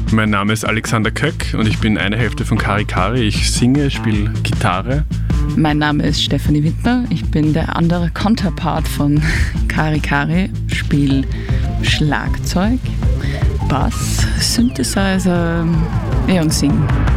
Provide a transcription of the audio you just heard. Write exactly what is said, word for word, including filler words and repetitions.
Mein Name ist Alexander Köck und ich bin eine Hälfte von Kari Kari. Ich singe, spiele Gitarre. Mein Name ist Stefanie Wittner. Ich bin der andere Counterpart von Kari Kari. Spiele Schlagzeug, Bass, Synthesizer ja, und singe.